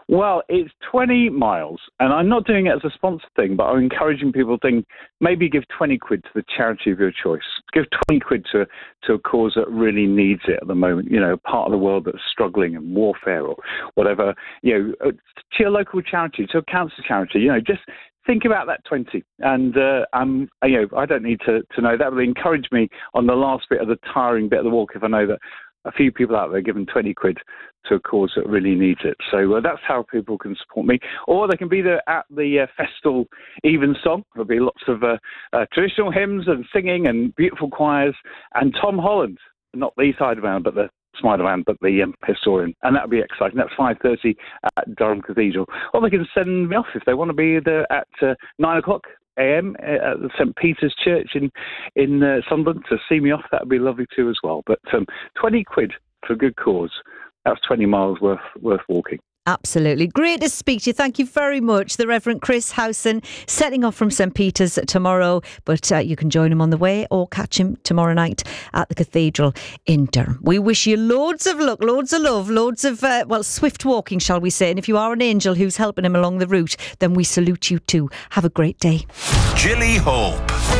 Well, it's 20 miles, and I'm not doing it as a sponsor thing, but I'm encouraging people to think, maybe give 20 quid to the charity of your choice. Give 20 quid to a cause that really needs it at the moment, a part of the world that's struggling in warfare or whatever, to your local charity, to a cancer charity, just think about that 20. And, I don't need to know. That will encourage me on the last bit of the tiring bit of the walk if I know that a few people out there giving 20 quid to a cause that really needs it. So that's how people can support me. Or they can be there at the Festal Evensong. There'll be lots of traditional hymns and singing and beautiful choirs. And Tom Holland, not the Sideman, but the Spider-Man, but the historian. And that'll be exciting. That's 5:30 at Durham Cathedral. Or they can send me off if they want to be there at 9 o'clock a.m. at the St. Peter's Church in Sunderland to see me off. That would be lovely too as well. But 20 quid for a good cause. That's 20 miles worth walking. Absolutely. Great to speak to you. Thank you very much. The Reverend Chris Howson setting off from St. Peter's tomorrow, but you can join him on the way or catch him tomorrow night at the Cathedral in Durham. We wish you loads of luck, loads of love, loads of, swift walking, shall we say. And if you are an angel who's helping him along the route, then we salute you too. Have a great day. Gilly Hope.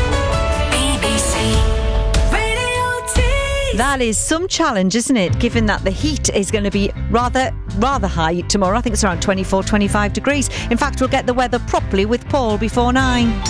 That is some challenge, isn't it? Given that the heat is going to be rather high tomorrow. I think it's around 24, 25 degrees. In fact, we'll get the weather properly with Paul before 9.